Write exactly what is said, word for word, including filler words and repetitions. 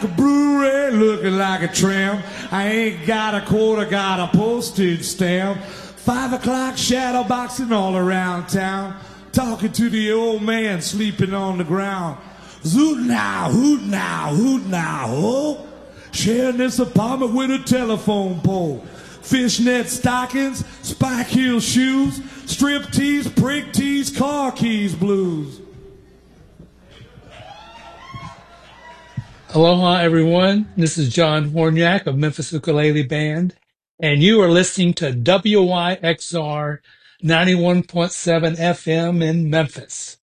like a Blu-ray, looking like a tramp. I ain't got a quarter, got a postage stamp. Five o'clock shadow boxing all around town, talking to the old man sleeping on the ground. Zoot now, hoot now, hoot now, oh. Sharing this apartment with a telephone pole. Fishnet stockings, spike heel shoes, strip tees, prick tees, car keys blues. Aloha, everyone. This is John Horniak of Memphis Ukulele Band, and you are listening to W Y X R ninety-one point seven F M in Memphis.